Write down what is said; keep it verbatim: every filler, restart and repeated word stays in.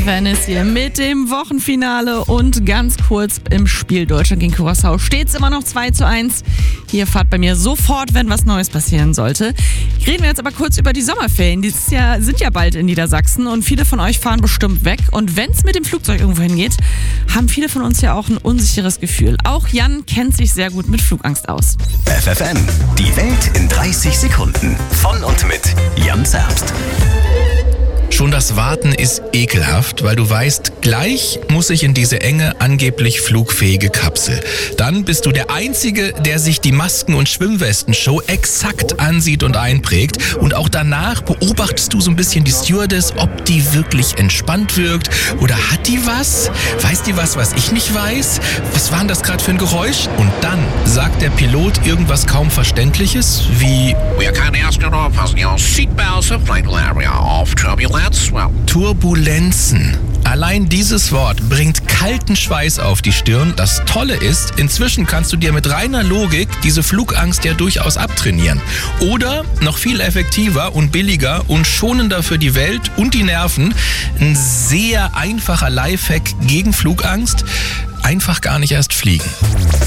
F F N ist hier mit dem Wochenfinale und ganz kurz im Spiel Deutschland gegen Curaçao steht es immer noch zwei zu eins. Hier fahrt bei mir sofort, wenn was Neues passieren sollte. Reden wir jetzt aber kurz über die Sommerferien. Die ist ja, sind ja bald in Niedersachsen und viele von euch fahren bestimmt weg. Und wenn es mit dem Flugzeug irgendwo hingeht, haben viele von uns ja auch ein unsicheres Gefühl. Auch Jan kennt sich sehr gut mit Flugangst aus. F F N, die Welt in dreißig Sekunden. Von und mit Jan Zerbst. Schon das Warten ist ekelhaft, weil du weißt, gleich muss ich in diese enge, angeblich flugfähige Kapsel. Dann bist du der Einzige, der sich die Masken- und Schwimmwesten-Show exakt ansieht und einprägt. Und auch danach beobachtest du so ein bisschen die Stewardess, ob die wirklich entspannt wirkt. Oder hat die was? Weiß die was, was ich nicht weiß? Was war denn das gerade für ein Geräusch? Und dann sagt der Pilot irgendwas kaum Verständliches, wie We kindly ask you to fasten your seatbelts of flight area of turbulence. Well. Turbulenzen. Allein dieses Wort bringt kalten Schweiß auf die Stirn. Das Tolle ist, inzwischen kannst du dir mit reiner Logik diese Flugangst ja durchaus abtrainieren. Oder, noch viel effektiver und billiger und schonender für die Welt und die Nerven, ein sehr einfacher Lifehack gegen Flugangst: einfach gar nicht erst fliegen.